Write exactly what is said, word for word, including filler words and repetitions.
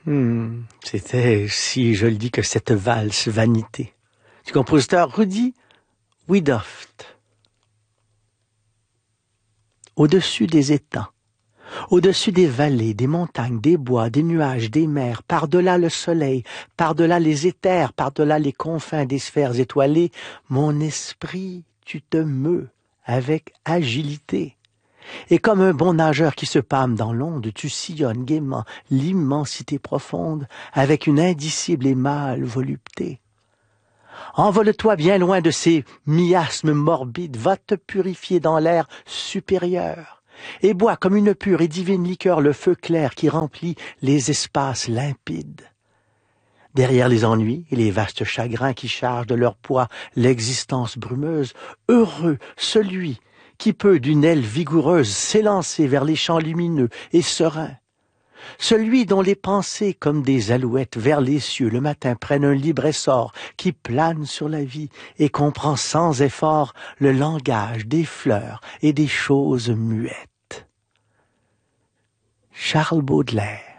Hmm, c'était, si je le dis, que cette valse vanité du compositeur Rudy Wiedoeft. Au-dessus des étangs, au-dessus des vallées, des montagnes, des bois, des nuages, des mers, par-delà le soleil, par-delà les éthers, par-delà les confins des sphères étoilées, mon esprit, tu te meus avec agilité. Et comme un bon nageur qui se pâme dans l'onde, tu sillonnes gaiement l'immensité profonde avec une indicible et mâle volupté. Envole-toi bien loin de ces miasmes morbides, va te purifier dans l'air supérieur, et bois comme une pure et divine liqueur le feu clair qui remplit les espaces limpides. Derrière les ennuis et les vastes chagrins qui chargent de leur poids l'existence brumeuse, heureux celui qui peut d'une aile vigoureuse s'élancer vers les champs lumineux et sereins. Celui dont les pensées, comme des alouettes vers les cieux, le matin prennent un libre essor qui plane sur la vie et comprend sans effort le langage des fleurs et des choses muettes. Charles Baudelaire.